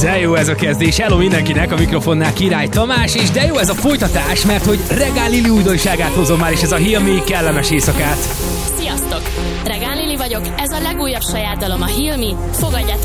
De jó ez a kezdés, hello mindenkinek, a mikrofonnál Király Tamás, és de jó ez a folytatás, mert hogy Regál Lili újdonságát hozom már, és ez a Heal Me kellemes éjszakát. Sziasztok! Regál Lili vagyok, ez a legújabb saját dalom a Heal Me, fogadjátok